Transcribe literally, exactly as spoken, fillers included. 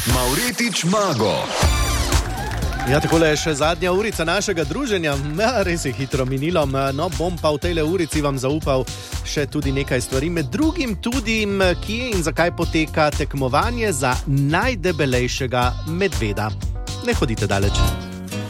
Mavretič Mago. Ja, takole je še zadnja urica našega druženja. Ja, res je hitro minilo. No, bom pa v tejle urici vam zaupal še tudi nekaj stvari. Med drugim tudi, kje in zakaj poteka tekmovanje za najdebelejšega medveda. Ne hodite daleč.